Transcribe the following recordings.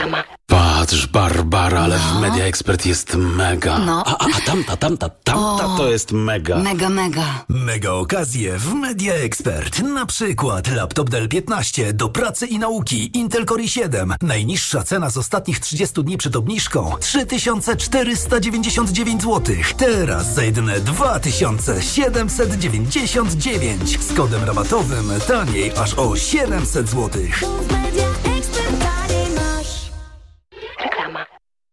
Reklama. Patrz, Barbara, ale w Media Expert jest mega. No. A tamta to jest mega. Mega. Mega okazje w Media Expert. Na przykład laptop Dell 15 do pracy i nauki Intel Core i7. Najniższa cena z ostatnich 30 dni przed obniżką 3499 zł. Teraz za jedyne 2799. Z kodem rabatowym taniej aż o 700 zł. Reklama.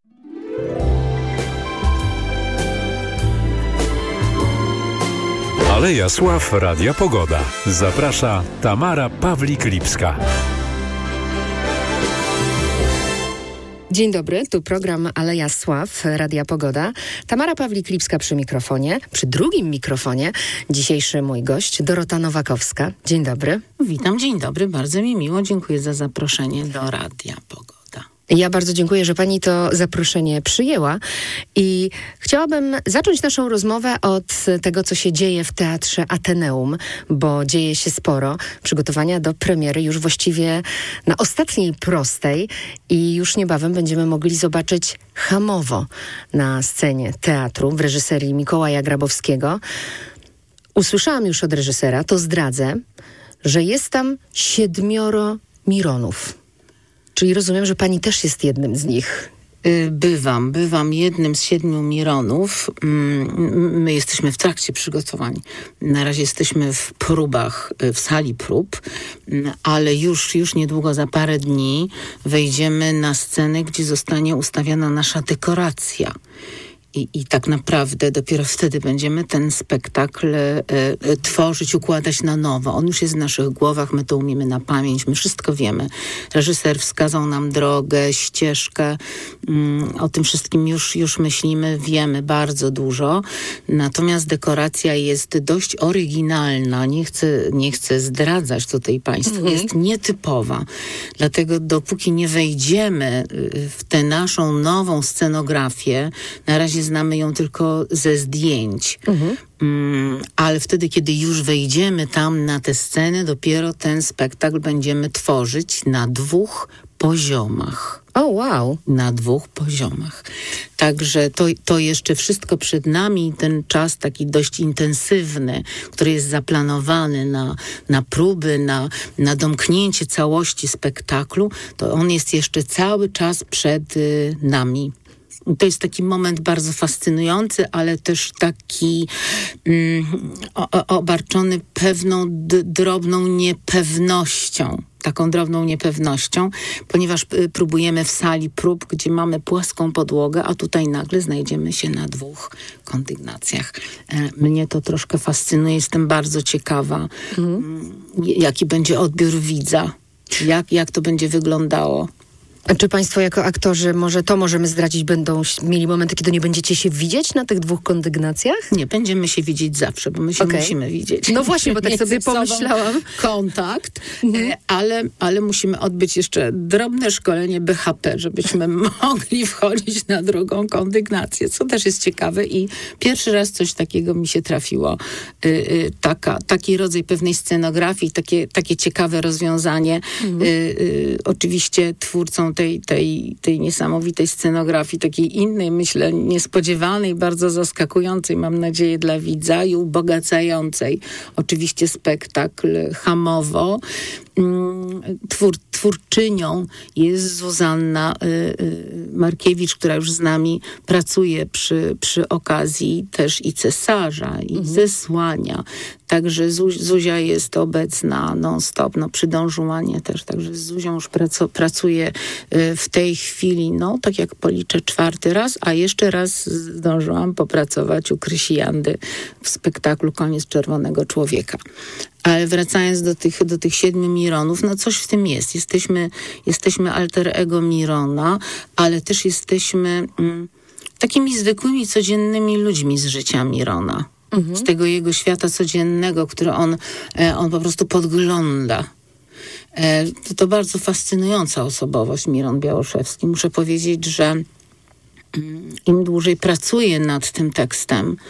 Aleja Sław Radia Pogoda. Zaprasza Tamara Pawlik-Lipska. Dzień dobry, tu program Aleja Sław, Radia Pogoda. Tamara Pawlik-Lipska przy mikrofonie, przy drugim mikrofonie. Dzisiejszy mój gość, Dorota Nowakowska. Dzień dobry. Witam, dzień dobry, bardzo mi miło, dziękuję za zaproszenie do Radia Pogoda. Ja bardzo dziękuję, że pani to zaproszenie przyjęła i chciałabym zacząć naszą rozmowę od tego, co się dzieje w Teatrze Ateneum, bo dzieje się sporo. Przygotowania do premiery już właściwie na ostatniej prostej i już niebawem będziemy mogli zobaczyć Hamowo na scenie teatru w reżyserii Mikołaja Grabowskiego. Usłyszałam już od reżysera, to zdradzę, że jest tam 7 Mironów. Czyli rozumiem, że pani też jest jednym z nich. Bywam jednym z 7 Mironów. My jesteśmy w trakcie przygotowań. Na razie jesteśmy w próbach, w sali prób, ale już niedługo, za parę dni wejdziemy na scenę, gdzie zostanie ustawiona nasza dekoracja. I tak naprawdę dopiero wtedy będziemy ten spektakl tworzyć, układać na nowo. On już jest w naszych głowach, my to umiemy na pamięć, my wszystko wiemy. Reżyser wskazał nam drogę, ścieżkę. O tym wszystkim już myślimy, wiemy bardzo dużo. Natomiast dekoracja jest dość oryginalna. Nie chcę zdradzać tutaj państwu. Jest nietypowa. Dlatego dopóki nie wejdziemy w tę naszą nową scenografię, na razie znamy ją tylko ze zdjęć. Ale wtedy, kiedy już wejdziemy tam na tę scenę, dopiero ten spektakl będziemy tworzyć na 2 poziomach. O, wow. Na 2 poziomach. Także to jeszcze wszystko przed nami. Ten czas taki dość intensywny, który jest zaplanowany na próby, na domknięcie całości spektaklu, to on jest jeszcze cały czas przed nami. To jest taki moment bardzo fascynujący, ale też taki obarczony pewną drobną niepewnością. Taką drobną niepewnością, ponieważ próbujemy w sali prób, gdzie mamy płaską podłogę, a tutaj nagle znajdziemy się na 2 kondygnacjach. Mnie to troszkę fascynuje, jestem bardzo ciekawa, jaki będzie odbiór widza, jak to będzie wyglądało. A czy państwo jako aktorzy, może to możemy zdradzić, będą mieli momenty, kiedy nie będziecie się widzieć na tych 2 kondygnacjach? Nie, będziemy się widzieć zawsze, bo my się musimy widzieć. No właśnie, bo tak sobie pomyślałam. Kontakt, ale musimy odbyć jeszcze drobne szkolenie BHP, żebyśmy mogli wchodzić na drugą kondygnację, co też jest ciekawe i pierwszy raz coś takiego mi się trafiło. Taki rodzaj pewnej scenografii, takie ciekawe rozwiązanie. Oczywiście twórcą tej niesamowitej scenografii, takiej innej, myślę, niespodziewanej, bardzo zaskakującej, mam nadzieję, dla widza i ubogacającej oczywiście spektakl Hamowo. Twórczynią jest Zuzanna Markiewicz, która już z nami pracuje przy okazji też i Cesarza, i Zesłania. Także Zuzia jest obecna non-stop, przy Don Juanie też. Także z Zuzią już pracuję w tej chwili, tak jak policzę 4. raz, a jeszcze raz zdążyłam popracować u Krysi Jandy w spektaklu Koniec Czerwonego Człowieka. Ale wracając do tych 7 Mironów, coś w tym jest. Jesteśmy alter ego Mirona, ale też jesteśmy takimi zwykłymi, codziennymi ludźmi z życia Mirona. Z tego jego świata codziennego, który on po prostu podgląda. To bardzo fascynująca osobowość, Miron Białoszewski. Muszę powiedzieć, że im dłużej pracuję nad tym tekstem,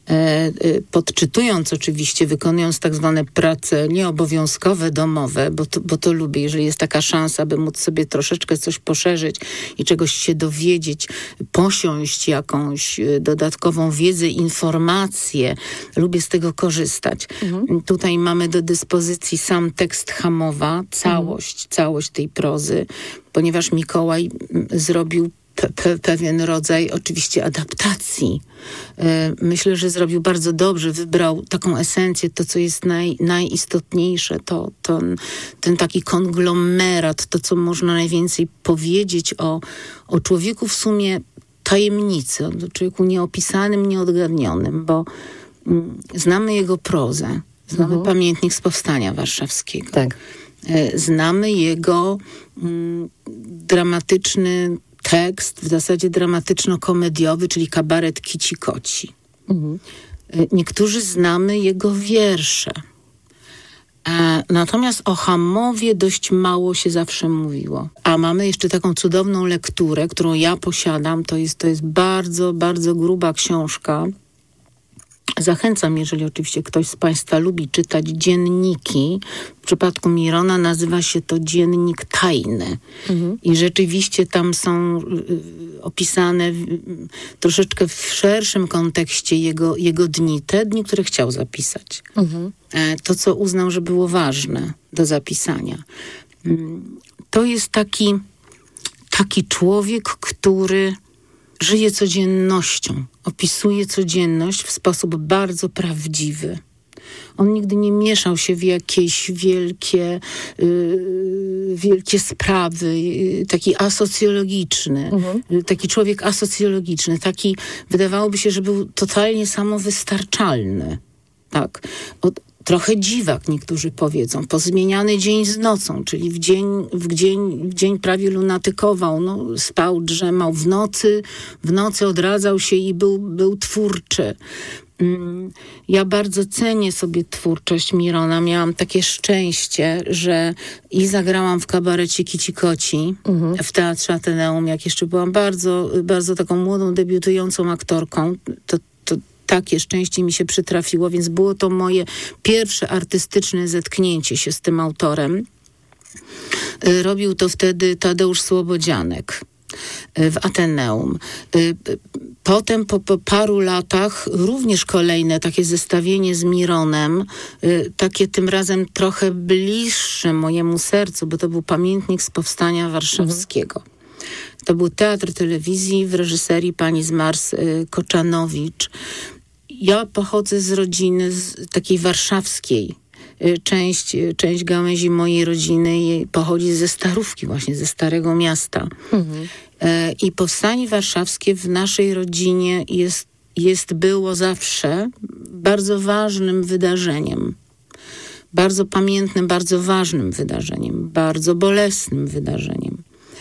podczytując oczywiście, wykonując tak zwane prace nieobowiązkowe, domowe, bo to lubię, jeżeli jest taka szansa, by móc sobie troszeczkę coś poszerzyć i czegoś się dowiedzieć, posiąść jakąś dodatkową wiedzę, informację. Lubię z tego korzystać. Tutaj mamy do dyspozycji sam tekst Hamowa, całość tej prozy, ponieważ Mikołaj zrobił pewien rodzaj oczywiście adaptacji. Myślę, że zrobił bardzo dobrze, wybrał taką esencję, to co jest najistotniejsze, ten taki konglomerat, to co można najwięcej powiedzieć o człowieku w sumie tajemnicy, o człowieku nieopisanym, nieodgadnionym, bo znamy jego prozę, znamy pamiętnik z Powstania Warszawskiego. Tak. Znamy jego dramatyczny tekst, w zasadzie dramatyczno-komediowy, czyli kabaret Kici Koci. Niektórzy znamy jego wiersze. Natomiast o Hamowie dość mało się zawsze mówiło. A mamy jeszcze taką cudowną lekturę, którą ja posiadam. To jest bardzo, bardzo gruba książka. Zachęcam, jeżeli oczywiście ktoś z Państwa lubi czytać dzienniki. W przypadku Mirona nazywa się to Dziennik Tajny. I rzeczywiście tam są opisane troszeczkę w szerszym kontekście jego dni. Te dni, które chciał zapisać. To, co uznał, że było ważne do zapisania. To jest taki człowiek, który żyje codziennością, opisuje codzienność w sposób bardzo prawdziwy. On nigdy nie mieszał się w jakieś wielkie sprawy, taki asocjologiczny, taki człowiek asocjologiczny, taki, wydawałoby się, że był totalnie samowystarczalny. Tak. Trochę dziwak, niektórzy powiedzą, pozmieniany dzień z nocą, czyli w dzień prawie lunatykował, spał, drzemał, w nocy odradzał się i był twórczy. Ja bardzo cenię sobie twórczość Mirona. Miałam takie szczęście, że i zagrałam w kabarecie Kici Koci w Teatrze Ateneum, jak jeszcze byłam bardzo, bardzo taką młodą, debiutującą aktorką. To takie szczęście mi się przytrafiło, więc było to moje pierwsze artystyczne zetknięcie się z tym autorem. Robił to wtedy Tadeusz Słobodzianek w Ateneum. Potem po paru latach również kolejne takie zestawienie z Mironem, takie tym razem trochę bliższe mojemu sercu, bo to był pamiętnik z Powstania Warszawskiego. To był Teatr Telewizji w reżyserii pani z Mars Koczanowicz. Ja pochodzę z rodziny takiej warszawskiej. Część gałęzi mojej rodziny pochodzi ze Starówki, właśnie ze Starego Miasta. I Powstanie Warszawskie w naszej rodzinie było zawsze bardzo ważnym wydarzeniem. Bardzo pamiętnym, bardzo ważnym wydarzeniem. Bardzo bolesnym wydarzeniem.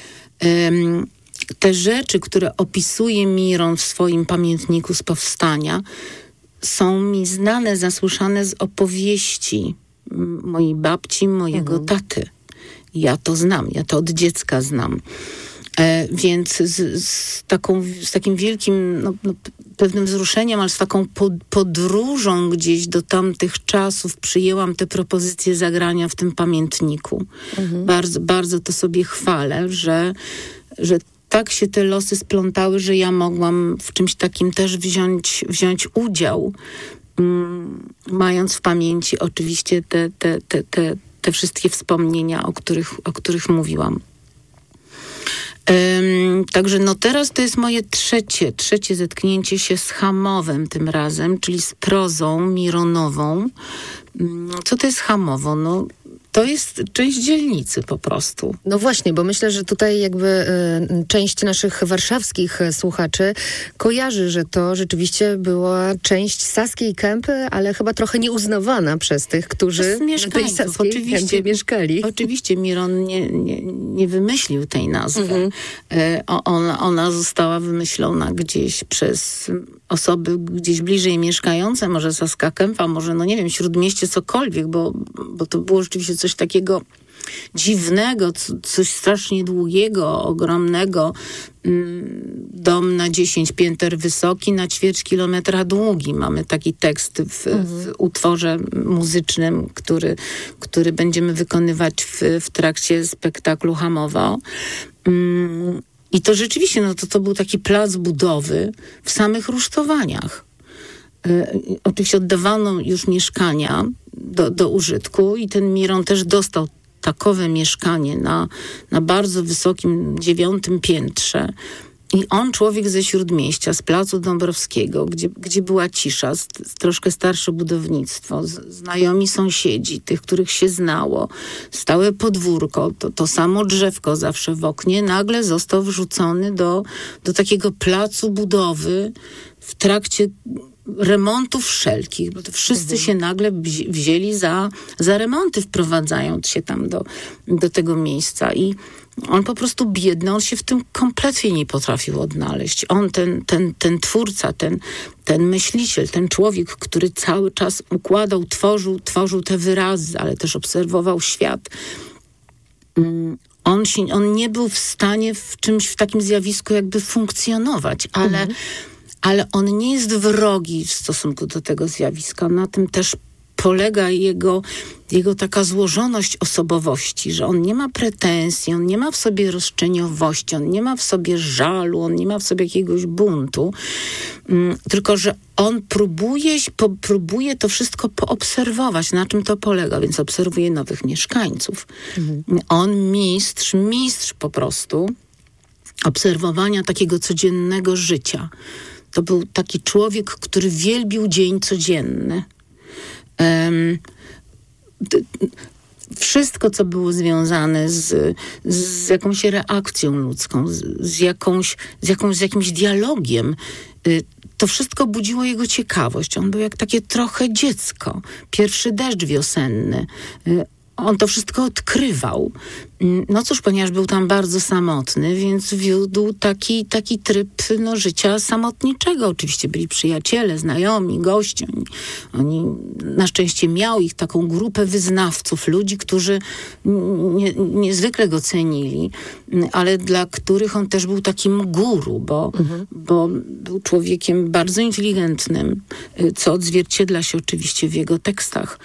Te rzeczy, które opisuje Miron w swoim pamiętniku z Powstania, są mi znane, zasłyszane z opowieści mojej babci, mojego taty. Ja to znam, ja to od dziecka znam. Więc z takim wielkim pewnym wzruszeniem, ale z taką podróżą gdzieś do tamtych czasów przyjęłam te propozycje zagrania w tym pamiętniku. Bardzo, bardzo to sobie chwalę, że tak się te losy splątały, że ja mogłam w czymś takim też wziąć udział, mając w pamięci oczywiście te wszystkie wspomnienia, o których mówiłam. Także teraz to jest moje trzecie zetknięcie się z Hamowem tym razem, czyli z prozą mironową. Co to jest Hamowo? To jest część dzielnicy po prostu. No właśnie, bo myślę, że tutaj jakby część naszych warszawskich słuchaczy kojarzy, że to rzeczywiście była część Saskiej Kępy, ale chyba trochę nieuznawana przez tych, którzy na tej Saskiej Kępie mieszkali. Oczywiście Miron nie wymyślił tej nazwy. Ona została wymyślona gdzieś przez osoby gdzieś bliżej mieszkające, może Saska Kępa, może, Śródmieście, cokolwiek, bo to było rzeczywiście coś takiego dziwnego, coś strasznie długiego, ogromnego. Dom na 10 pięter wysoki, na ćwierć kilometra długi. Mamy taki tekst w utworze muzycznym, który będziemy wykonywać w trakcie spektaklu Hamowa. I to rzeczywiście, to był taki plac budowy w samych rusztowaniach. Oczywiście oddawano już mieszkania do użytku i ten Miron też dostał takowe mieszkanie na bardzo wysokim 9. piętrze. I on, człowiek ze Śródmieścia, z Placu Dąbrowskiego, gdzie była cisza, troszkę starsze budownictwo, znajomi sąsiedzi, tych, których się znało, stałe podwórko, to samo drzewko zawsze w oknie, nagle został wrzucony do takiego placu budowy w trakcie remontów wszelkich, bo to wszyscy się nagle wzięli za remonty, wprowadzając się tam do tego miejsca. I on po prostu biedny, on się w tym kompletnie nie potrafił odnaleźć. On, ten twórca, ten myśliciel, ten człowiek, który cały czas układał, tworzył te wyrazy, ale też obserwował świat. On nie był w stanie w takim zjawisku jakby funkcjonować, ale on nie jest wrogi w stosunku do tego zjawiska. Na tym też polega jego taka złożoność osobowości, że on nie ma pretensji, on nie ma w sobie roszczeniowości, on nie ma w sobie żalu, on nie ma w sobie jakiegoś buntu, tylko że on próbuje to wszystko poobserwować, na czym to polega, więc obserwuje nowych mieszkańców. On mistrz po prostu obserwowania takiego codziennego życia. To był taki człowiek, który wielbił dzień codzienny. Wszystko, co było związane z jakąś reakcją ludzką, z jakimś dialogiem, to wszystko budziło jego ciekawość. On był jak takie trochę dziecko. Pierwszy deszcz wiosenny. On to wszystko odkrywał. No cóż, ponieważ był tam bardzo samotny, więc wiódł taki tryb życia samotniczego. Oczywiście byli przyjaciele, znajomi, goście. Oni na szczęście miał ich taką grupę wyznawców, ludzi, którzy niezwykle go cenili, ale dla których on też był takim guru, bo był człowiekiem bardzo inteligentnym, co odzwierciedla się oczywiście w jego tekstach.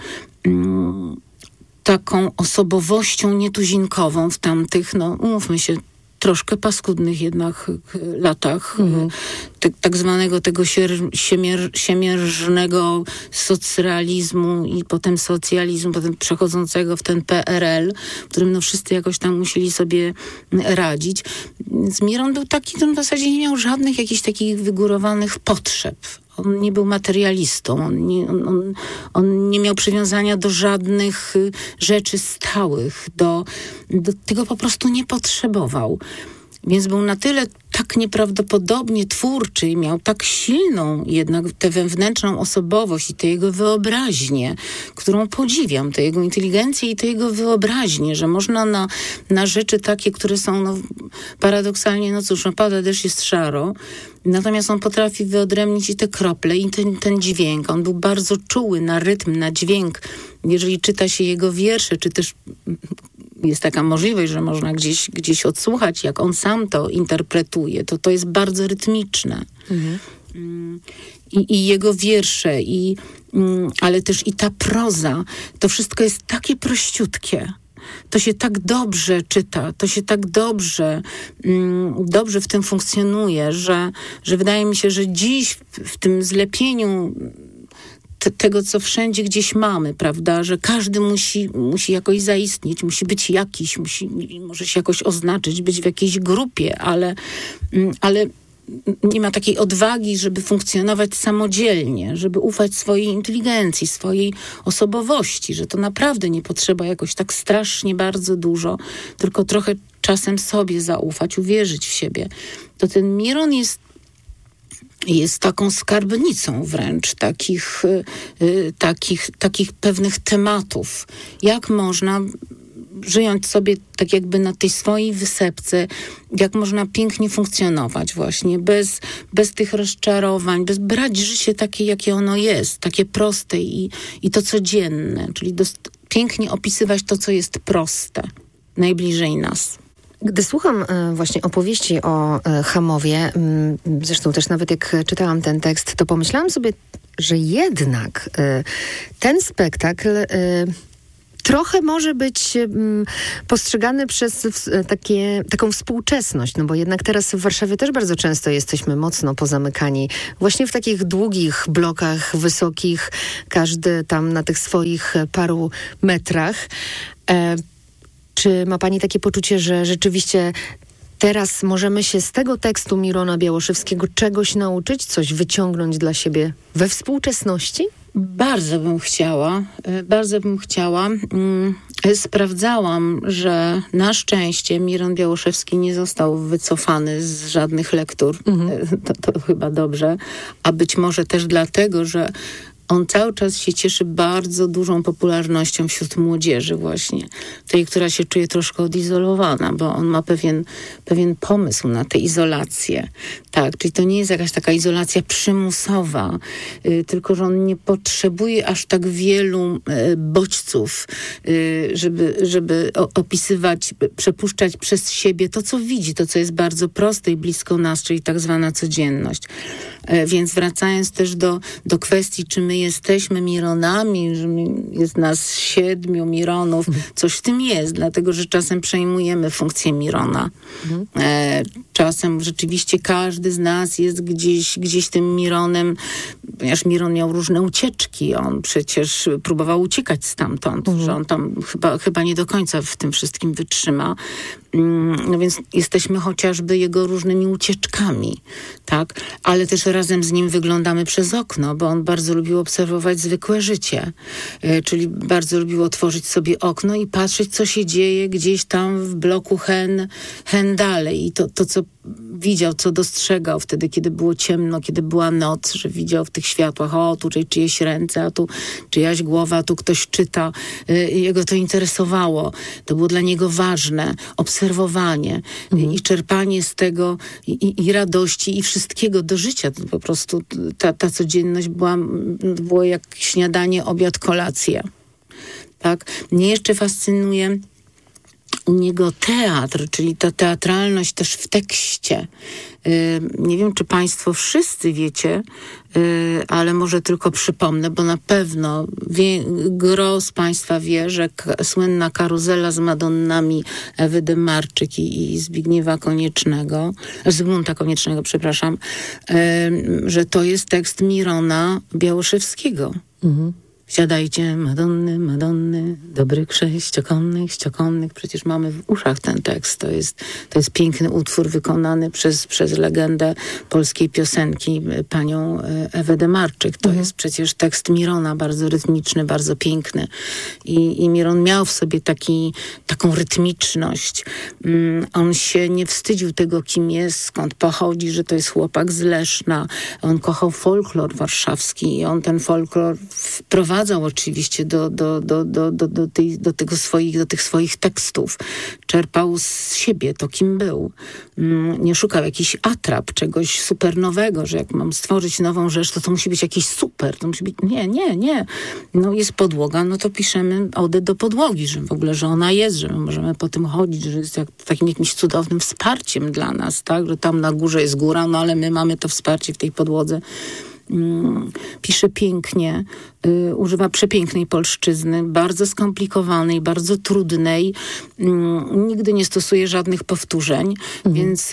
Taką osobowością nietuzinkową w tamtych, umówmy się, troszkę paskudnych jednak latach tak zwanego tego siemierznego socrealizmu i potem socjalizmu, potem przechodzącego w ten PRL, w którym wszyscy jakoś tam musieli sobie radzić. Więc Miron był taki, który w zasadzie nie miał żadnych jakichś takich wygórowanych potrzeb. On nie był materialistą, on nie miał przywiązania do żadnych rzeczy stałych, do tego po prostu nie potrzebował. Więc był na tyle tak nieprawdopodobnie twórczy i miał tak silną jednak tę wewnętrzną osobowość i tę jego wyobraźnię, którą podziwiam, tę jego inteligencję i tę jego wyobraźnię, że można na rzeczy takie, które są paradoksalnie, pada deszcz, jest szaro, natomiast on potrafi wyodrębnić i te krople i ten dźwięk. On był bardzo czuły na rytm, na dźwięk. Jeżeli czyta się jego wiersze, czy też jest taka możliwość, że można gdzieś odsłuchać, jak on sam to interpretuje, to jest bardzo rytmiczne. I jego wiersze, ale też i ta proza, to wszystko jest takie prościutkie. To się tak dobrze czyta, to się tak dobrze w tym funkcjonuje, że wydaje mi się, że dziś w tym zlepieniu tego, co wszędzie gdzieś mamy, prawda, że każdy musi jakoś zaistnieć, musi być jakiś, może się jakoś oznaczyć, być w jakiejś grupie, ale nie ma takiej odwagi, żeby funkcjonować samodzielnie, żeby ufać swojej inteligencji, swojej osobowości, że to naprawdę nie potrzeba jakoś tak strasznie bardzo dużo, tylko trochę czasem sobie zaufać, uwierzyć w siebie. To ten Miron jest taką skarbnicą wręcz takich pewnych tematów. Jak można, żyjąc sobie tak jakby na tej swojej wysepce, jak można pięknie funkcjonować właśnie, bez tych rozczarowań, bez brać życie takie, jakie ono jest, takie proste i to codzienne, czyli pięknie opisywać to, co jest proste, najbliżej nas. Gdy słucham właśnie opowieści o Hamowie, zresztą też nawet jak czytałam ten tekst, to pomyślałam sobie, że jednak ten spektakl trochę może być postrzegany przez taką współczesność, no bo jednak teraz w Warszawie też bardzo często jesteśmy mocno pozamykani właśnie w takich długich blokach wysokich, każdy tam na tych swoich paru metrach. Czy ma pani takie poczucie, że rzeczywiście teraz możemy się z tego tekstu Mirona Białoszewskiego czegoś nauczyć, coś wyciągnąć dla siebie we współczesności? Bardzo bym chciała. Sprawdzałam, że na szczęście Miron Białoszewski nie został wycofany z żadnych lektur. To chyba dobrze. A być może też dlatego, że on cały czas się cieszy bardzo dużą popularnością wśród młodzieży właśnie. Tej, która się czuje troszkę odizolowana, bo on ma pewien pomysł na tę izolację. Tak, czyli to nie jest jakaś taka izolacja przymusowa, tylko że on nie potrzebuje aż tak wielu bodźców, żeby opisywać, przepuszczać przez siebie to, co widzi, to, co jest bardzo proste i blisko nas, czyli tak zwana codzienność. Więc wracając też do kwestii, czy my jesteśmy Mironami, że jest nas 7 Mironów, coś w tym jest, dlatego że czasem przejmujemy funkcję Mirona. Czasem rzeczywiście każdy z nas jest gdzieś tym Mironem, ponieważ Miron miał różne ucieczki, on przecież próbował uciekać stamtąd, że on tam chyba nie do końca w tym wszystkim wytrzyma. No więc jesteśmy chociażby jego różnymi ucieczkami, tak? Ale też razem z nim wyglądamy przez okno, bo on bardzo lubił obserwować zwykłe życie. Czyli bardzo lubił otworzyć sobie okno i patrzeć, co się dzieje gdzieś tam w bloku hen dalej. I to, co widział, co dostrzegał wtedy, kiedy było ciemno, kiedy była noc, że widział w tych światłach, o, tu czyjeś ręce, a tu czyjaś głowa, a tu ktoś czyta. Jego to interesowało. To było dla niego ważne. Obserwowanie i czerpanie z tego i radości i wszystkiego do życia. To po prostu ta codzienność było jak śniadanie, obiad, kolacja. Tak? Mnie jeszcze fascynuje u niego teatr, czyli ta teatralność też w tekście. Nie wiem, czy państwo wszyscy wiecie, ale może tylko przypomnę, bo na pewno gros z państwa wie, że słynna karuzela z Madonnami Ewy Demarczyk i Zbigniewa Koniecznego, Zygmunta Koniecznego, przepraszam, że to jest tekst Mirona Białoszewskiego. Siadajcie, Madonny, Madonny, dobrych ściokonnych. Przecież mamy w uszach ten tekst. To jest piękny utwór wykonany przez legendę polskiej piosenki, panią Ewę Demarczyk. To jest przecież tekst Mirona, bardzo rytmiczny, bardzo piękny. I Miron miał w sobie taką rytmiczność. On się nie wstydził tego, kim jest, skąd pochodzi, że to jest chłopak z Leszna. On kochał folklor warszawski i on ten folklor wprowadzał oczywiście do tych swoich tekstów. Czerpał z siebie to, kim był. Nie szukał jakichś atrap, czegoś super nowego, że jak mam stworzyć nową rzecz, to musi być jakiś super. To musi być... Nie. No jest podłoga, no to piszemy odę do podłogi, że w ogóle, że ona jest, że my możemy po tym chodzić, że jest takim jakimś cudownym wsparciem dla nas, tak? Że tam na górze jest góra, no ale my mamy to wsparcie w tej podłodze. Pisze pięknie, używa przepięknej polszczyzny, bardzo skomplikowanej, bardzo trudnej. Nigdy nie stosuje żadnych powtórzeń, więc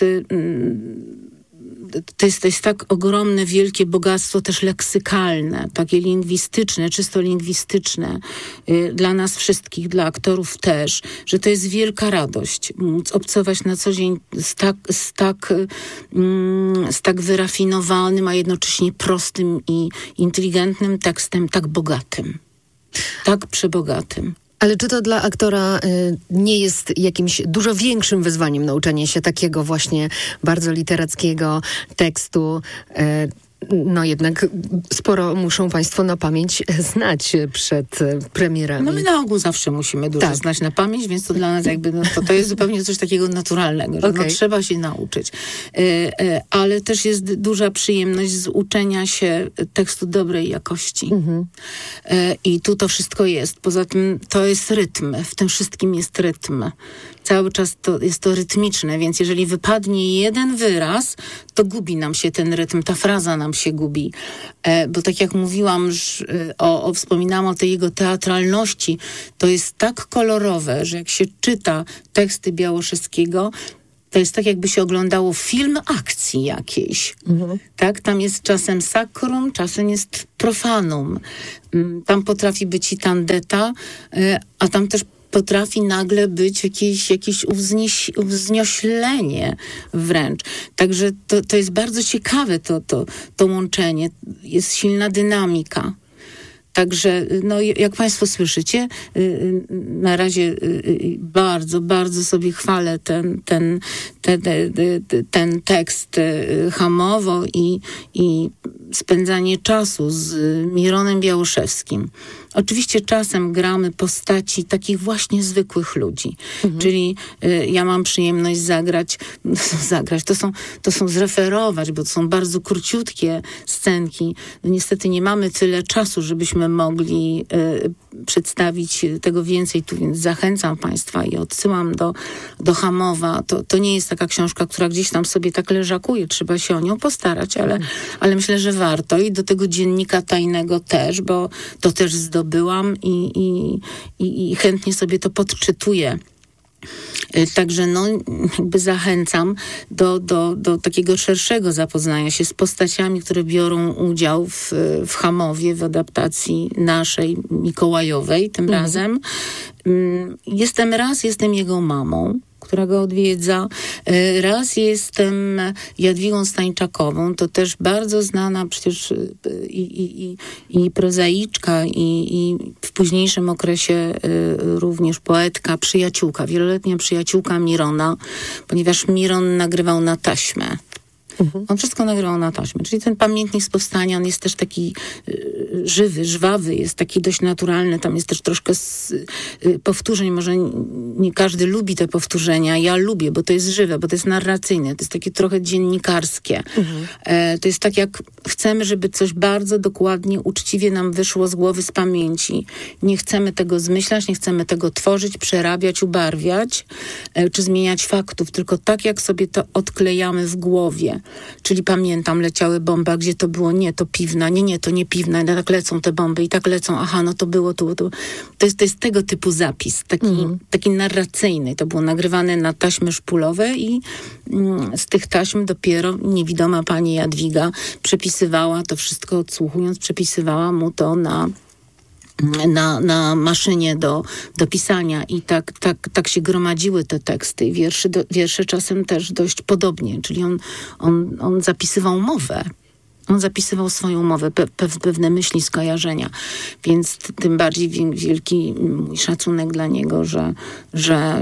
to jest tak ogromne, wielkie bogactwo też leksykalne, takie lingwistyczne, czysto lingwistyczne, dla nas wszystkich, dla aktorów też, że to jest wielka radość móc obcować na co dzień z tak wyrafinowanym, a jednocześnie prostym i inteligentnym tekstem, tak bogatym, tak przebogatym. Ale czy to dla aktora nie jest jakimś dużo większym wyzwaniem nauczenie się takiego właśnie bardzo literackiego tekstu, no jednak sporo muszą państwo na pamięć znać przed premierami. No my na ogół zawsze musimy dużo znać na pamięć, więc to dla nas jakby, to jest zupełnie coś takiego naturalnego, że trzeba się nauczyć. Ale też jest duża przyjemność z uczenia się tekstu dobrej jakości. I tu to wszystko jest. Poza tym to jest rytm. W tym wszystkim jest rytm. Cały czas jest to rytmiczne, więc jeżeli wypadnie jeden wyraz, to gubi nam się ten rytm, ta fraza nam się gubi. Bo tak jak mówiłam, wspominałam o tej jego teatralności, to jest tak kolorowe, że jak się czyta teksty Białoszewskiego, to jest tak, jakby się oglądało film akcji jakiejś. Tak? Tam jest czasem sakrum, czasem jest profanum. Tam potrafi być i tandeta, a tam też potrafi nagle być jakieś wznioślenie wręcz. Także to jest bardzo ciekawe to łączenie. Jest silna dynamika. Także, no, jak państwo słyszycie, na razie bardzo, bardzo sobie chwalę ten tekst Hamowo i spędzanie czasu z Mironem Białoszewskim. Oczywiście czasem gramy postaci takich właśnie zwykłych ludzi. Czyli ja mam przyjemność zagrać, to są zreferować, bo to są bardzo króciutkie scenki. No, niestety nie mamy tyle czasu, żebyśmy mogli przedstawić tego więcej tu, więc zachęcam państwa i odsyłam do Hamowa. To nie jest taka książka, która gdzieś tam sobie tak leżakuje, trzeba się o nią postarać, ale myślę, że warto i do tego Dziennika Tajnego też, bo to też zdobyłam i chętnie sobie to podczytuję. Także jakby zachęcam do takiego szerszego zapoznania się z postaciami, które biorą udział w Hamowie, w adaptacji naszej mikołajowej tym razem. Jestem jego mamą, która go odwiedza. Raz jestem Jadwigą Stańczakową, to też bardzo znana przecież i prozaiczka, i w późniejszym okresie również poetka, przyjaciółka, wieloletnia przyjaciółka Mirona, ponieważ Miron nagrywał na taśmę. On wszystko nagrywał na taśmę. Czyli ten pamiętnik z powstania, on jest też taki żywy, żwawy, jest taki dość naturalny. Tam jest też troszkę powtórzeń. Może nie każdy lubi te powtórzenia. Ja lubię, bo to jest żywe, bo to jest narracyjne. To jest takie trochę dziennikarskie. To jest tak, jak chcemy, żeby coś bardzo dokładnie, uczciwie nam wyszło z głowy, z pamięci. Nie chcemy tego zmyślać, nie chcemy tego tworzyć, przerabiać, ubarwiać, czy zmieniać faktów, tylko tak, jak sobie to odklejamy w głowie. Czyli pamiętam, leciały bomby, a gdzie to było? Nie, to Piwna. Nie, to nie Piwna. Tak lecą te bomby i tak lecą. Aha, no to było tu. To jest tego typu zapis, taki narracyjny. To było nagrywane na taśmy szpulowe i z tych taśm dopiero niewidoma pani Jadwiga przepisywała to wszystko, odsłuchując, przepisywała mu to na maszynie do pisania i tak się gromadziły te teksty i wiersze czasem też dość podobnie, czyli on zapisywał mowę. On zapisywał swoją mowę, pewne myśli, skojarzenia, więc tym bardziej wielki mój szacunek dla niego, że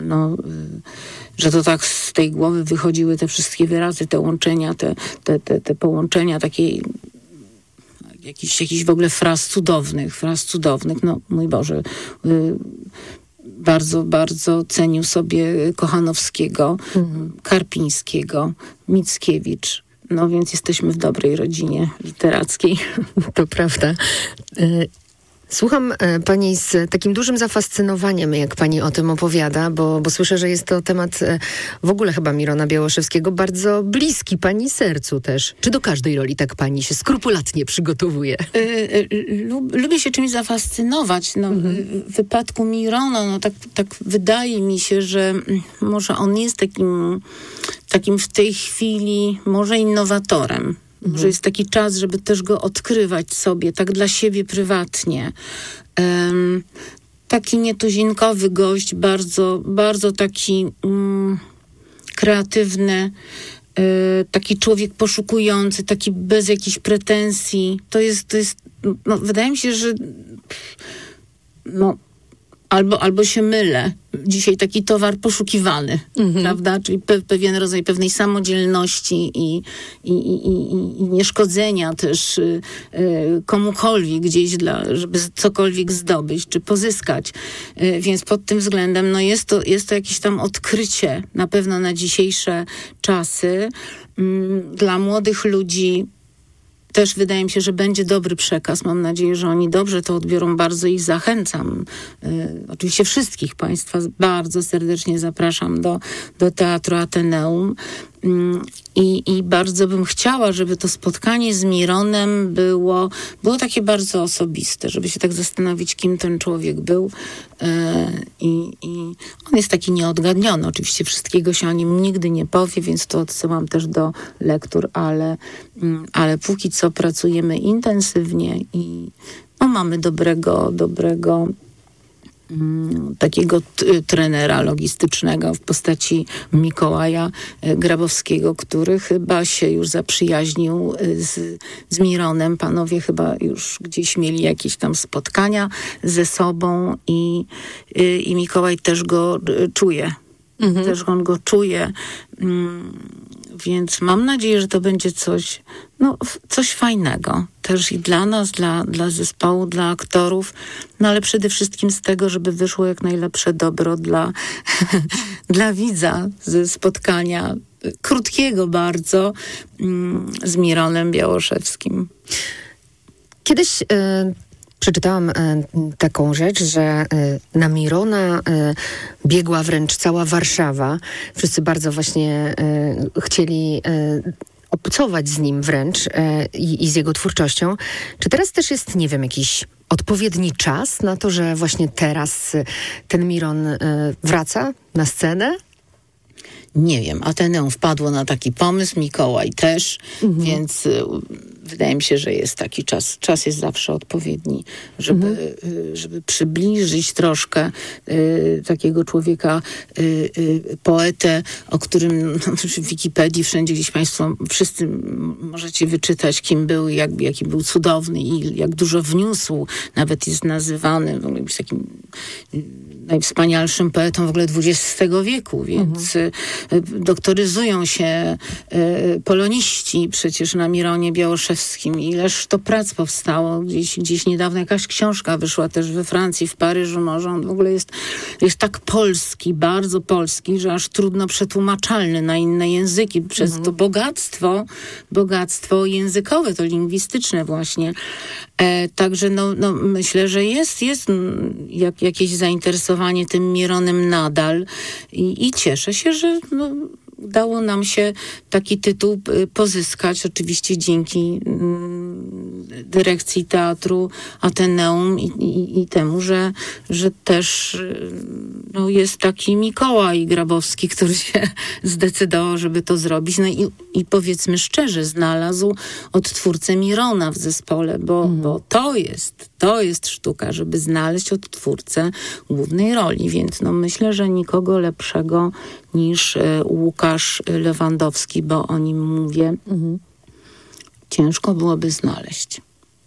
to tak z tej głowy wychodziły te wszystkie wyrazy, te łączenia, te połączenia takiej jakichś w ogóle fraz cudownych. No mój Boże, bardzo, bardzo cenił sobie Kochanowskiego, Karpińskiego, Mickiewicz. No więc jesteśmy w dobrej rodzinie literackiej. To prawda. Słucham pani z takim dużym zafascynowaniem, jak pani o tym opowiada, bo słyszę, że jest to temat w ogóle chyba Mirona Białoszewskiego bardzo bliski pani sercu też. Czy do każdej roli tak pani się skrupulatnie przygotowuje? Lubię się czymś zafascynować. W wypadku Mirona, tak wydaje mi się, że może on jest takim w tej chwili może innowatorem. Że jest taki czas, żeby też go odkrywać sobie, tak dla siebie prywatnie. Taki nietuzinkowy gość, bardzo, bardzo taki kreatywny, taki człowiek poszukujący, taki bez jakichś pretensji. To jest wydaje mi się, że Albo się mylę. Dzisiaj taki towar poszukiwany, prawda? Czyli pewien rodzaj pewnej samodzielności i nieszkodzenia też komukolwiek gdzieś, żeby cokolwiek zdobyć czy pozyskać. Więc pod tym względem no jest to jakieś tam odkrycie na pewno na dzisiejsze czasy. Dla młodych ludzi też wydaje mi się, że będzie dobry przekaz. Mam nadzieję, że oni dobrze to odbiorą. Bardzo ich zachęcam. Oczywiście wszystkich Państwa bardzo serdecznie zapraszam do Teatru Ateneum. I bardzo bym chciała, żeby to spotkanie z Mironem było takie bardzo osobiste, żeby się tak zastanowić, kim ten człowiek był. I on jest taki nieodgadniony. Oczywiście wszystkiego się o nim nigdy nie powie, więc to odsyłam też do lektur, ale póki co pracujemy intensywnie i mamy dobrego takiego trenera logistycznego w postaci Mikołaja Grabowskiego, który chyba się już zaprzyjaźnił z Mironem. Panowie chyba już gdzieś mieli jakieś tam spotkania ze sobą i Mikołaj też go czuje. Też on go czuje. Więc mam nadzieję, że to będzie coś fajnego. Też i dla nas, dla zespołu, dla aktorów, ale przede wszystkim z tego, żeby wyszło jak najlepsze dobro dla widza ze spotkania krótkiego bardzo z Mironem Białoszewskim. Kiedyś przeczytałam taką rzecz, że na Mirona biegła wręcz cała Warszawa. Wszyscy bardzo właśnie chcieli obcować z nim wręcz i z jego twórczością. Czy teraz też jest, nie wiem, jakiś odpowiedni czas na to, że właśnie teraz ten Miron wraca na scenę? Nie wiem, Ateneum wpadło na taki pomysł, Mikołaj też, więc wydaje mi się, że jest taki czas. Czas jest zawsze odpowiedni, żeby przybliżyć troszkę takiego człowieka, poetę, o którym w Wikipedii wszędzie gdzieś Państwo wszyscy możecie wyczytać, kim był, jaki był cudowny i jak dużo wniósł. Nawet jest nazywany w ogóle takim najwspanialszym poetą w ogóle XX wieku, więc doktoryzują się poloniści przecież na Mironie Białoszewskim. Ileż to prac powstało. Gdzieś niedawno jakaś książka wyszła też we Francji, w Paryżu może. On w ogóle jest tak polski, bardzo polski, że aż trudno przetłumaczalny na inne języki przez to bogactwo językowe, to lingwistyczne właśnie. Także myślę, że jest jakieś zainteresowanie tym Mironem nadal i cieszę się, że udało nam się taki tytuł pozyskać, oczywiście dzięki dyrekcji Teatru Ateneum i temu, że też jest taki Mikołaj Grabowski, który się zdecydował, żeby to zrobić. No i powiedzmy szczerze, znalazł odtwórcę Mirona w zespole, bo to jest sztuka, żeby znaleźć odtwórcę głównej roli, więc myślę, że nikogo lepszego niż Łukasz Lewandowski, bo o nim mówię, ciężko byłoby znaleźć.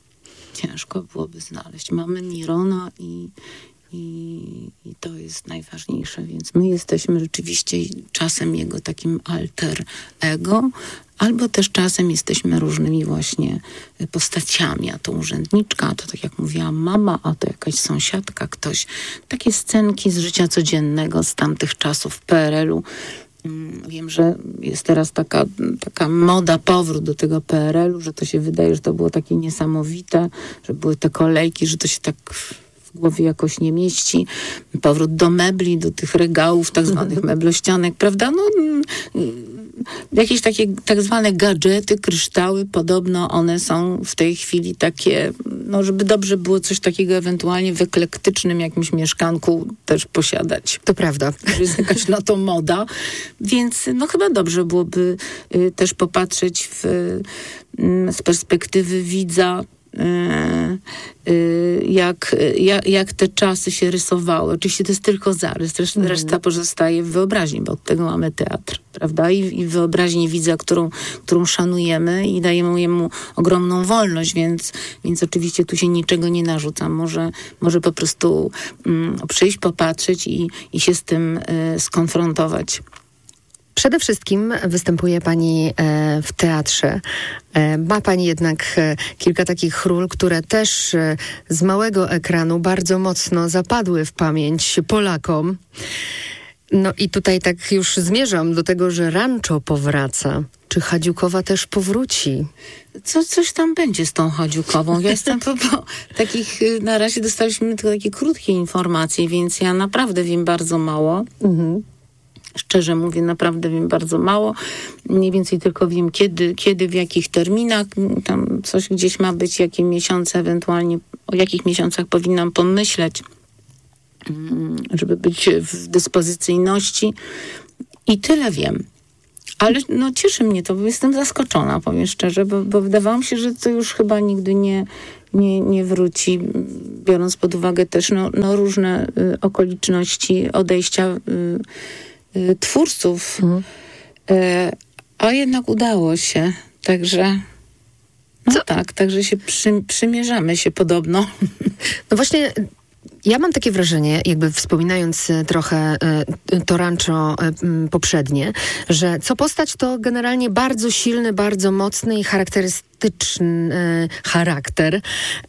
Mamy Mirona i to jest najważniejsze, więc my jesteśmy rzeczywiście czasem jego takim alter ego, albo też czasem jesteśmy różnymi właśnie postaciami, a to urzędniczka, a to tak jak mówiłam mama, a to jakaś sąsiadka, ktoś. Takie scenki z życia codziennego z tamtych czasów PRL-u. Wiem, że jest teraz taka moda, powrót do tego PRL-u, że to się wydaje, że to było takie niesamowite, że były te kolejki, że to się tak w głowie jakoś nie mieści. Powrót do mebli, do tych regałów tak zwanych meblościanek, prawda? Jakieś takie tak zwane gadżety, kryształy, podobno one są w tej chwili takie, żeby dobrze było coś takiego ewentualnie w eklektycznym jakimś mieszkanku też posiadać. To prawda. To jest jakaś na to moda, więc chyba dobrze byłoby też popatrzeć z perspektywy widza jak te czasy się rysowały. Oczywiście to jest tylko zarys, reszta pozostaje w wyobraźni, bo od tego mamy teatr, prawda? I w wyobraźni widza, którą szanujemy i dajemy mu ogromną wolność, więc oczywiście tu się niczego nie narzuca. Może po prostu przyjść, popatrzeć i się z tym skonfrontować. Przede wszystkim występuje pani w teatrze. Ma pani jednak kilka takich ról, które też z małego ekranu bardzo mocno zapadły w pamięć Polakom. No i tutaj tak już zmierzam do tego, że Rancho powraca. Czy Chadziukowa też powróci? Coś tam będzie z tą Chadziukową. Ja jestem po takich, na razie dostaliśmy tylko takie krótkie informacje, więc ja naprawdę wiem bardzo mało. Szczerze mówię, naprawdę wiem bardzo mało. Mniej więcej tylko wiem, kiedy w jakich terminach. Tam coś gdzieś ma być, jakie miesiące ewentualnie, o jakich miesiącach powinnam pomyśleć, żeby być w dyspozycyjności. I tyle wiem. Ale no, cieszy mnie to, bo jestem zaskoczona, powiem szczerze, bo wydawało mi się, że to już chyba nigdy nie wróci, biorąc pod uwagę też różne okoliczności odejścia twórców. A jednak udało się. Także także się przymierzamy się podobno. No właśnie, ja mam takie wrażenie, jakby wspominając trochę to Rancho poprzednie, że co postać to generalnie bardzo silny, bardzo mocny i charakterystyczny charakter.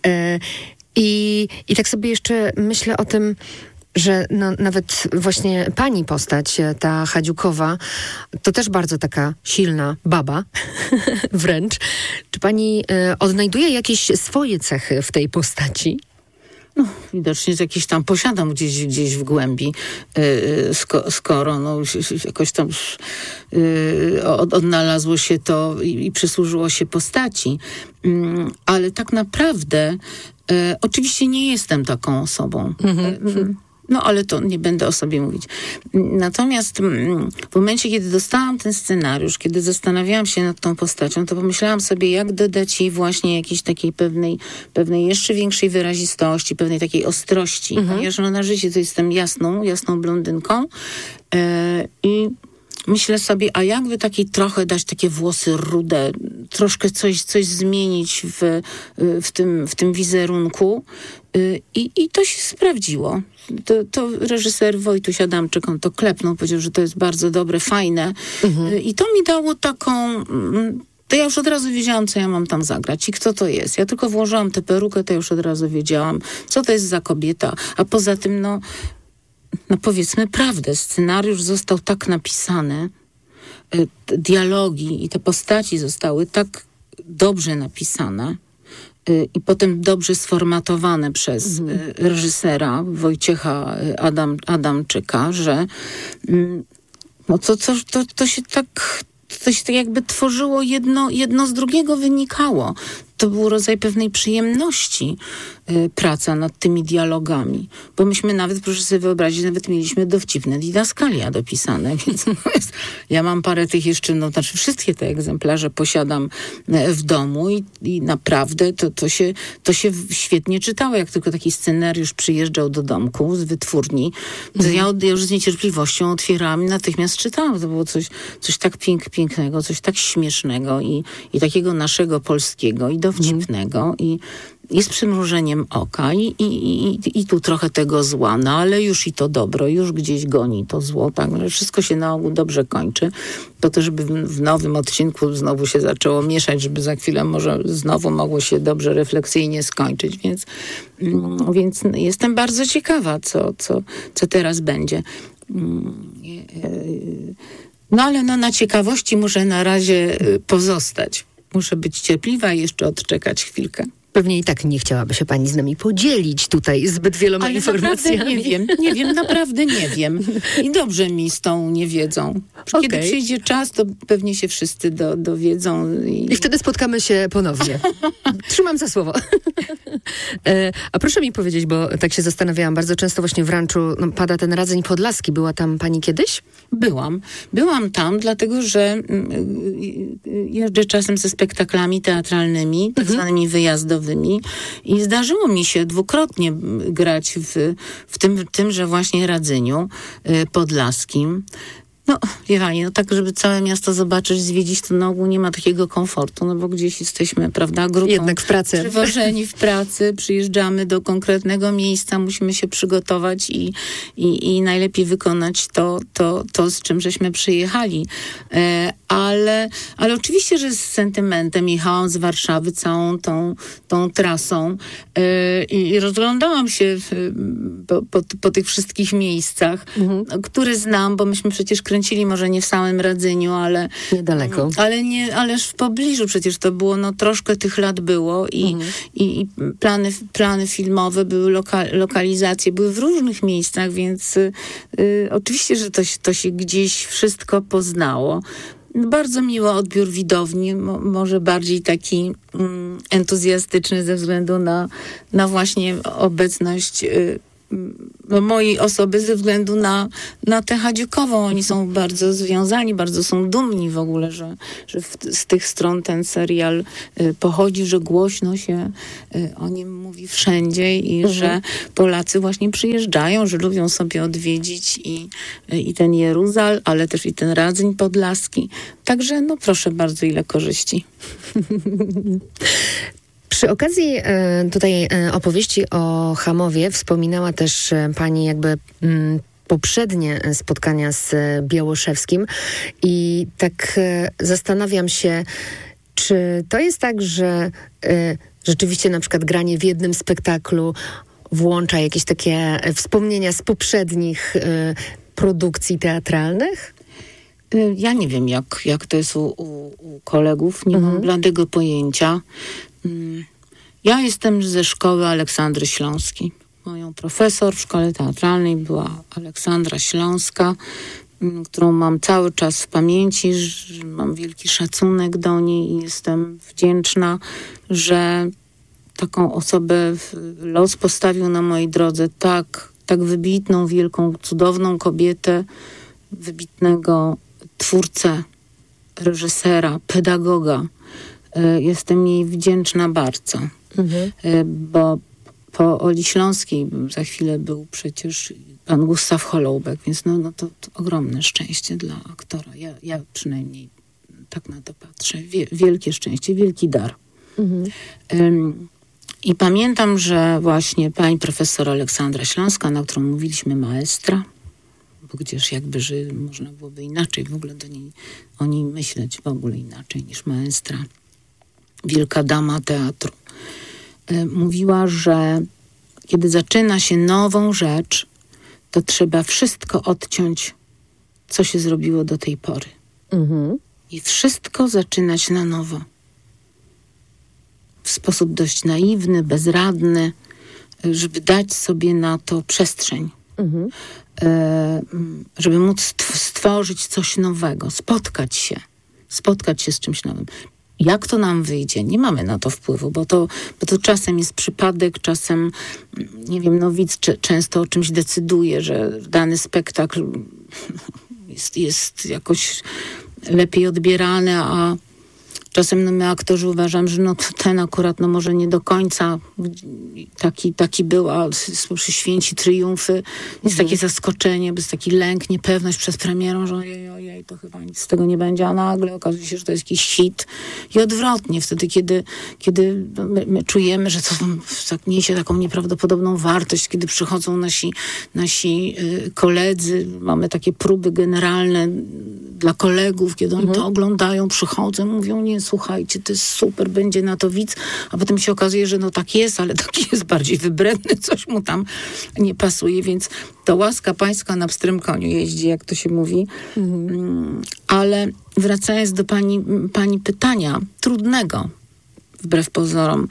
I tak sobie jeszcze myślę o tym, że no, nawet właśnie pani postać, ta Chadziukowa, to też bardzo taka silna baba, wręcz. Czy pani odnajduje jakieś swoje cechy w tej postaci? No, widocznie jakieś tam posiadam gdzieś w głębi, skoro jakoś tam odnalazło się to i przysłużyło się postaci. Ale tak naprawdę oczywiście nie jestem taką osobą. No, ale to nie będę o sobie mówić. Natomiast w momencie, kiedy dostałam ten scenariusz, kiedy zastanawiałam się nad tą postacią, to pomyślałam sobie, jak dodać jej właśnie jakiejś takiej pewnej jeszcze większej wyrazistości, pewnej takiej ostrości. Ponieważ na życie to jestem jasną jasną i myślę sobie, a jakby takiej trochę dać takie włosy rude, troszkę coś zmienić w tym wizerunku. I to się sprawdziło. To reżyser Wojtuś Adamczyk, on to klepnął, powiedział, że to jest bardzo dobre, fajne. I to mi dało taką... To ja już od razu wiedziałam, co ja mam tam zagrać i kto to jest. Ja tylko włożyłam tę perukę, to już od razu wiedziałam, co to jest za kobieta. A poza tym, no powiedzmy prawdę, scenariusz został tak napisany, dialogi i te postaci zostały tak dobrze napisane i potem dobrze sformatowane przez reżysera Wojciecha Adamczyka, że to się tak jakby tworzyło, jedno z drugiego wynikało. To był rodzaj pewnej przyjemności, praca nad tymi dialogami. Bo myśmy nawet, proszę sobie wyobrazić, nawet mieliśmy dowcipne didaskalia dopisane, więc ja mam parę tych jeszcze, wszystkie te egzemplarze posiadam w domu i naprawdę to się świetnie czytało. Jak tylko taki scenariusz przyjeżdżał do domku z wytwórni, to ja już z niecierpliwością otwierałam i natychmiast czytałam. To było coś tak pięknego, coś tak śmiesznego i takiego naszego polskiego i dowcipnego i z przymrużeniem oka i tu trochę tego zła, no ale już i to dobro, już gdzieś goni to zło, tak, ale wszystko się na ogół dobrze kończy, po to, żeby w nowym odcinku znowu się zaczęło mieszać, żeby za chwilę może znowu mogło się dobrze refleksyjnie skończyć, więc jestem bardzo ciekawa, co teraz będzie. No ale na ciekawości muszę na razie pozostać. Muszę być cierpliwa i jeszcze odczekać chwilkę. Pewnie i tak nie chciałaby się pani z nami podzielić tutaj zbyt wieloma informacjami. Ale nie wiem, naprawdę nie wiem. I dobrze mi z tą niewiedzą. Kiedy przyjdzie czas, to pewnie się wszyscy dowiedzą. I wtedy spotkamy się ponownie. Trzymam za słowo. A proszę mi powiedzieć, bo tak się zastanawiałam, bardzo często właśnie w Ranczu pada ten Radzeń Podlaski. Była tam pani kiedyś? Byłam tam, dlatego że jeżdżę czasem ze spektaklami teatralnymi, tak zwanymi wyjazdowymi. teatrowymi i zdarzyło mi się dwukrotnie grać w tymże właśnie Radzyniu podlaskim. No, wie pani, tak, żeby całe miasto zobaczyć, zwiedzić, to na ogół nie ma takiego komfortu, no bo gdzieś jesteśmy, prawda, grupą. Jednak w pracy. Przywożeni w pracy, przyjeżdżamy do konkretnego miejsca, musimy się przygotować i najlepiej wykonać to, z czym żeśmy przyjechali. Ale oczywiście, że z sentymentem jechałam z Warszawy całą tą trasą i rozglądałam się po tych wszystkich miejscach, które znam, bo myśmy przecież kręcili może nie w samym Radzyniu, ale niedaleko. Ależ w pobliżu przecież to było, no troszkę tych lat było i plany filmowe były, lokalizacje były w różnych miejscach, więc oczywiście, że to się gdzieś wszystko poznało. Bardzo miły odbiór widowni, może bardziej taki entuzjastyczny ze względu na właśnie obecność mojej osoby, ze względu na tę Hadziukową. Oni są bardzo związani, bardzo są dumni w ogóle, że z tych stron ten serial pochodzi, że głośno się o nim mówi wszędzie i że Polacy właśnie przyjeżdżają, że lubią sobie odwiedzić i ten Jeruzal, ale też i ten Radzyń Podlaski. Także no proszę bardzo, ile korzyści. Przy okazji tutaj opowieści o Hamowie wspominała też pani jakby poprzednie spotkania z Białoszewskim i tak zastanawiam się, czy to jest tak, że rzeczywiście na przykład granie w jednym spektaklu włącza jakieś takie wspomnienia z poprzednich produkcji teatralnych? Ja nie wiem, jak to jest u kolegów, nie mam bladego pojęcia. Ja jestem ze szkoły Aleksandry Śląskiej. Moją profesor w szkole teatralnej była Aleksandra Śląska, którą mam cały czas w pamięci, że mam wielki szacunek do niej i jestem wdzięczna, że taką osobę los postawił na mojej drodze, tak wybitną, wielką, cudowną kobietę, wybitnego twórcę, reżysera, pedagoga. Jestem jej wdzięczna bardzo, bo po Oli Śląskiej za chwilę był przecież pan Gustaw Holoubek, więc no to ogromne szczęście dla aktora. Ja przynajmniej tak na to patrzę. Wielkie szczęście, wielki dar. I pamiętam, że właśnie pani profesor Aleksandra Śląska, na którą mówiliśmy maestra, bo gdzież jakby, że można byłoby inaczej w ogóle o niej myśleć, w ogóle inaczej niż maestra. Wielka dama teatru. Mówiła, że kiedy zaczyna się nową rzecz, to trzeba wszystko odciąć, co się zrobiło do tej pory. I wszystko zaczynać na nowo. W sposób dość naiwny, bezradny, żeby dać sobie na to przestrzeń. Żeby móc stworzyć coś nowego, spotkać się z czymś nowym. Jak to nam wyjdzie? Nie mamy na to wpływu, bo to czasem jest przypadek, czasem, nie wiem, no widz często o czymś decyduje, że dany spektakl jest jakoś lepiej odbierany, a czasem my aktorzy uważam, że no ten akurat może nie do końca taki był, a przy Święci Triumfy jest takie zaskoczenie, jest taki lęk, niepewność przed premierą, że ojej, to chyba nic z tego nie będzie, a nagle okazuje się, że to jest jakiś hit. I odwrotnie, wtedy, kiedy my czujemy, że to niesie taką nieprawdopodobną wartość, kiedy przychodzą nasi koledzy, mamy takie próby generalne dla kolegów, kiedy oni to oglądają, przychodzą, mówią, nie, słuchajcie, to jest super, będzie na to widz, a potem się okazuje, że no tak jest, ale taki jest bardziej wybredny, coś mu tam nie pasuje, więc to łaska pańska na pstrym koniu jeździ, jak to się mówi. Ale wracając do pani pytania, trudnego, wbrew pozorom,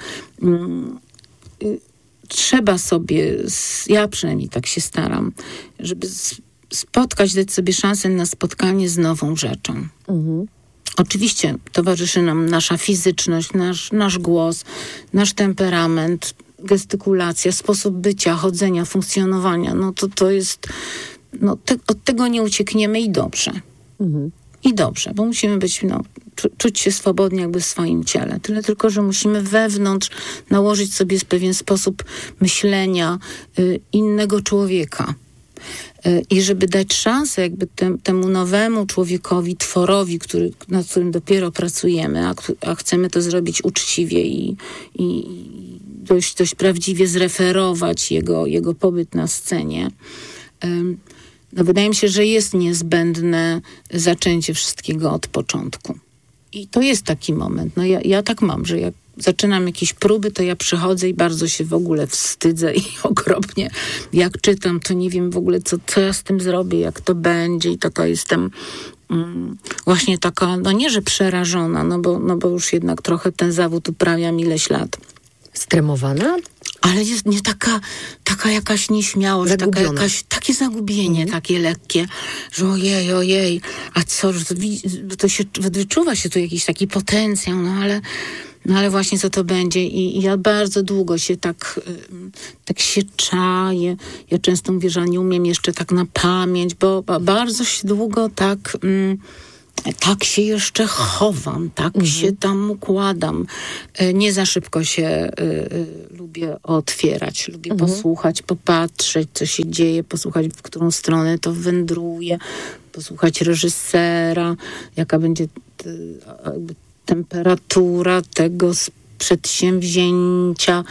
trzeba sobie, ja przynajmniej tak się staram, żeby dać sobie szansę na spotkanie z nową rzeczą. Oczywiście towarzyszy nam nasza fizyczność, nasz głos, nasz temperament, gestykulacja, sposób bycia, chodzenia, funkcjonowania. No to jest... od tego nie uciekniemy i dobrze. i dobrze, bo musimy być, czuć się swobodnie jakby w swoim ciele. Tyle tylko, że musimy wewnątrz nałożyć sobie pewien sposób myślenia innego człowieka. I żeby dać szansę jakby temu nowemu człowiekowi, tworowi, nad którym dopiero pracujemy, a chcemy to zrobić uczciwie i dość prawdziwie zreferować jego pobyt na scenie, wydaje mi się, że jest niezbędne zaczęcie wszystkiego od początku. I to jest taki moment. Ja tak mam, że jak zaczynam jakieś próby, to ja przychodzę i bardzo się w ogóle wstydzę i okropnie. Jak czytam, to nie wiem w ogóle, co ja z tym zrobię, jak to będzie. I taka jestem właśnie taka, nie, że przerażona, bo już jednak trochę ten zawód uprawiam ileś lat. Stremowana? Ale jest nie taka jakaś nieśmiałość, takie zagubienie, takie lekkie, że ojej, a co, to się wyczuwa się tu jakiś taki potencjał, ale właśnie co to będzie. I ja bardzo długo się tak się czaję. Ja często mówię, że nie umiem jeszcze tak na pamięć, bo bardzo się długo tak się jeszcze chowam, się tam układam. Nie za szybko się lubię otwierać. Lubię posłuchać, popatrzeć, co się dzieje, posłuchać, w którą stronę to wędruje, posłuchać reżysera, jaka będzie temperatura tego przedsięwzięcia.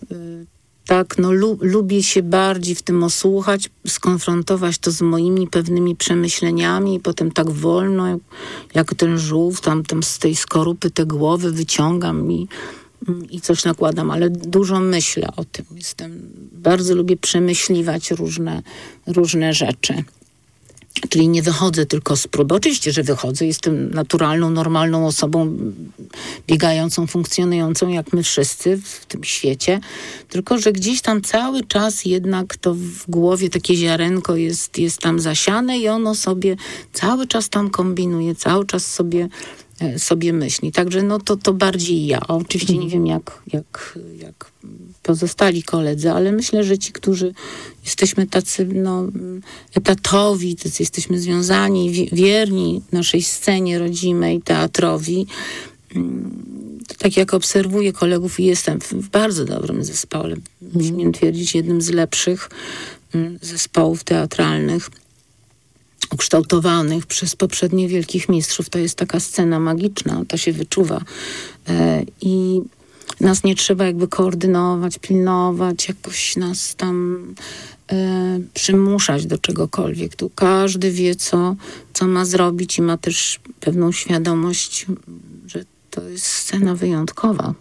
Lubię się bardziej w tym osłuchać, skonfrontować to z moimi pewnymi przemyśleniami i potem tak wolno, jak ten żółw, tam z tej skorupy te głowy wyciągam i coś nakładam, ale dużo myślę o tym. Bardzo lubię przemyśliwać różne rzeczy. Czyli nie wychodzę tylko z próby. Oczywiście, że wychodzę. Jestem naturalną, normalną osobą, biegającą, funkcjonującą, jak my wszyscy w tym świecie. Tylko, że gdzieś tam cały czas jednak to w głowie takie ziarenko jest tam zasiane i ono sobie cały czas tam kombinuje, cały czas sobie myśli. Także to bardziej ja. Oczywiście nie wiem, jak pozostali koledzy, ale myślę, że ci, którzy jesteśmy tacy etatowi, tacy jesteśmy związani, wierni naszej scenie rodzimej, teatrowi, to tak jak obserwuję kolegów i jestem w bardzo dobrym zespole, śmiem twierdzić, jednym z lepszych zespołów teatralnych ukształtowanych przez poprzednich wielkich mistrzów. To jest taka scena magiczna, to się wyczuwa. I nas nie trzeba jakby koordynować, pilnować, jakoś nas tam przymuszać do czegokolwiek. Tu każdy wie, co ma zrobić i ma też pewną świadomość, że to jest scena wyjątkowa.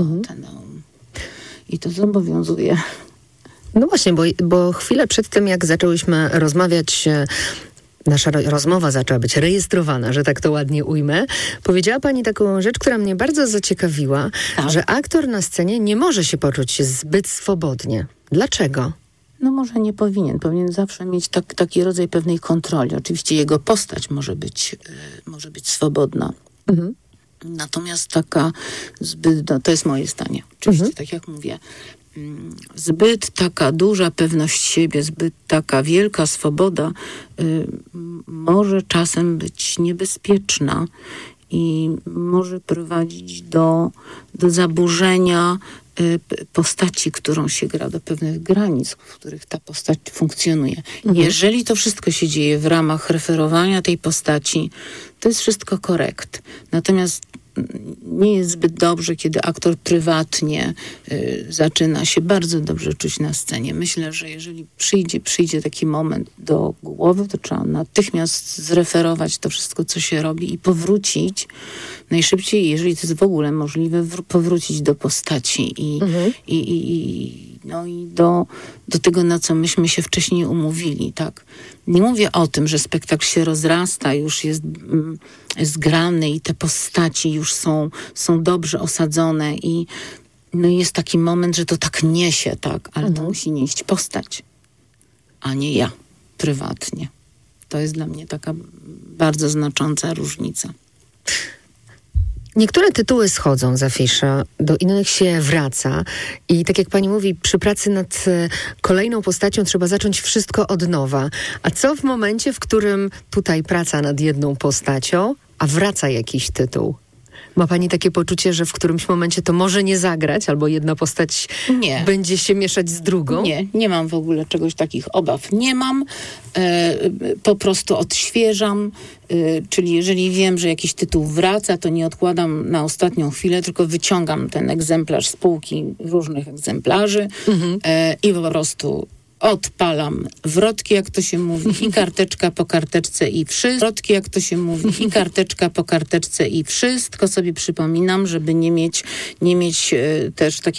I to zobowiązuje. No właśnie, bo chwilę przed tym, jak zaczęłyśmy rozmawiać, nasza rozmowa zaczęła być rejestrowana, że tak to ładnie ujmę. Powiedziała pani taką rzecz, która mnie bardzo zaciekawiła, że aktor na scenie nie może się poczuć zbyt swobodnie. Dlaczego? Może nie powinien. Powinien zawsze mieć taki rodzaj pewnej kontroli. Oczywiście jego postać może być swobodna. Natomiast taka zbyt, to jest moje zdanie. Oczywiście, tak jak mówię, zbyt taka duża pewność siebie, zbyt taka wielka swoboda może czasem być niebezpieczna i może prowadzić do zaburzenia postaci, którą się gra, do pewnych granic, w których ta postać funkcjonuje. Jeżeli to wszystko się dzieje w ramach referowania tej postaci, to jest wszystko korekt. Natomiast nie jest zbyt dobrze, kiedy aktor prywatnie zaczyna się bardzo dobrze czuć na scenie. Myślę, że jeżeli przyjdzie taki moment do głowy, to trzeba natychmiast zreferować to wszystko, co się robi i powrócić najszybciej, jeżeli to jest w ogóle możliwe, powrócić do postaci i do tego, na co myśmy się wcześniej umówili, tak? Nie mówię o tym, że spektakl się rozrasta, już jest zgrany i te postaci już są dobrze osadzone i jest taki moment, że to tak niesie, tak? Ale to musi nieść postać, a nie ja prywatnie. To jest dla mnie taka bardzo znacząca różnica. Niektóre tytuły schodzą z afiszy, do innych się wraca i tak jak pani mówi, przy pracy nad kolejną postacią trzeba zacząć wszystko od nowa. A co w momencie, w którym tutaj praca nad jedną postacią, a wraca jakiś tytuł? Ma pani takie poczucie, że w którymś momencie to może nie zagrać, albo jedna postać będzie się mieszać z drugą? Nie mam w ogóle czegoś takich obaw. Nie mam. Po prostu odświeżam. Czyli jeżeli wiem, że jakiś tytuł wraca, to nie odkładam na ostatnią chwilę, tylko wyciągam ten egzemplarz z półki różnych egzemplarzy i po prostu odpalam wrotki, jak to się mówi, i karteczka po karteczce i wszystko. Wrotki, jak to się mówi, i karteczka po karteczce i wszystko sobie przypominam, żeby nie mieć też takiego